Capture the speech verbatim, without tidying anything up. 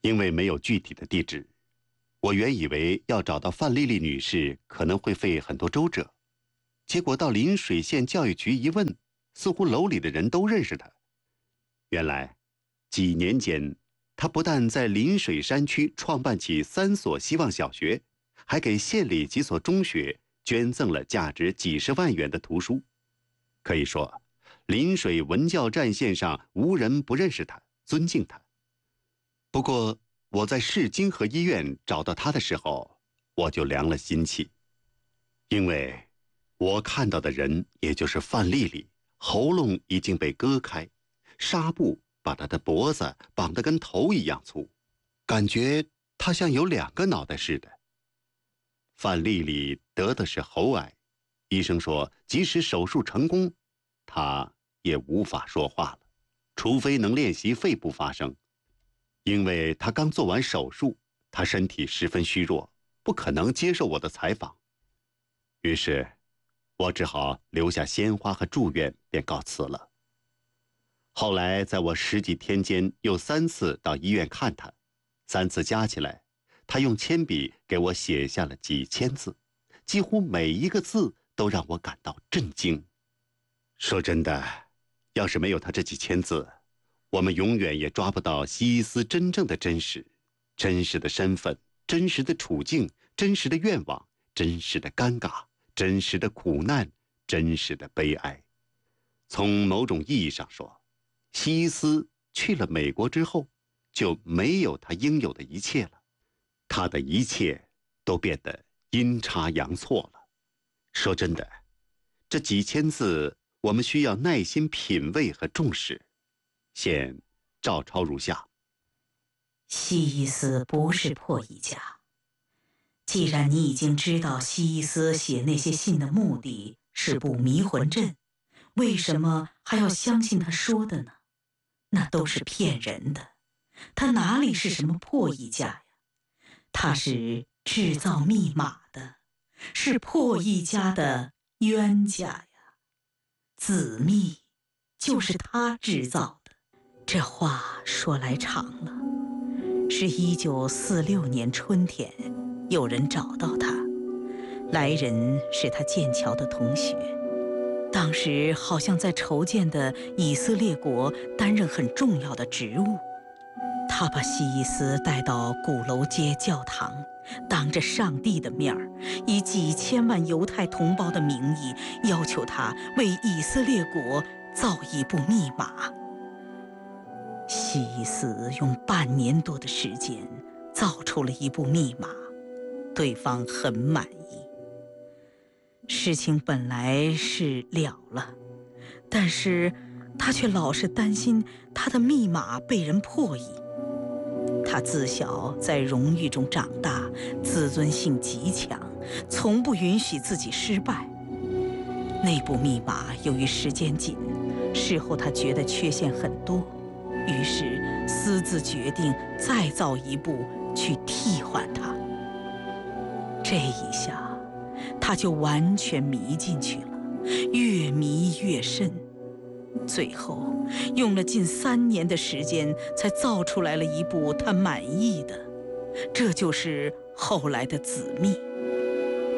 因为没有具体的地址，我原以为要找到范丽丽女士可能会费很多周折，结果到临水县教育局一问，似乎楼里的人都认识她。原来，几年间，她不但在临水山区创办起三所希望小学，还给县里几所中学捐赠了价值几十万元的图书。可以说，临水文教战线上无人不认识她、尊敬她。不过，我在市经和医院找到她的时候，我就凉了心气，因为我看到的人，也就是范丽丽，喉咙已经被割开，纱布把她的脖子绑得跟头一样粗，感觉她像有两个脑袋似的。范丽丽得的是喉癌，医生说即使手术成功，她也无法说话了，除非能练习肺部发声。因为她刚做完手术，她身体十分虚弱，不可能接受我的采访。于是我只好留下鲜花和祝愿，便告辞了。后来在我十几天间又三次到医院看她，三次加起来，她用铅笔给我写下了几千字，几乎每一个字都让我感到震惊。说真的，要是没有她这几千字，我们永远也抓不到西伊斯真正的真实，真实的身份，真实的处境，真实的愿望，真实的尴尬，真实的苦难，真实的悲哀。从某种意义上说，西伊斯去了美国之后，就没有他应有的一切了，他的一切都变得阴差阳错了。说真的，这几千字我们需要耐心品味和重视。现照抄如下： 西伊斯不是破译家。既然你已经知道西伊斯写那些信的目的是捕迷魂阵，为什么还要相信他说的呢？那都是骗人的。他哪里是什么破译家呀？他是制造密码的，是破译家的冤家呀。子密就是他制造的。这话说来长了，是一九四六年春天，有人找到他，来人是他剑桥的同学，当时好像在筹建的以色列国担任很重要的职务。他把西伊斯带到鼓楼街教堂，当着上帝的面儿，以几千万犹太同胞的名义，要求他为以色列国造一部密码。西伊斯用半年多的时间造出了一部密码，对方很满意。事情本来是了了，但是他却老是担心他的密码被人破译。他自小在荣誉中长大，自尊心极强，从不允许自己失败。那部密码由于时间紧，事后他觉得缺陷很多，于是私自决定再造一部去替换它。这一下他就完全迷进去了，越迷越深，最后用了近三年的时间才造出来了一部他满意的，这就是后来的子密。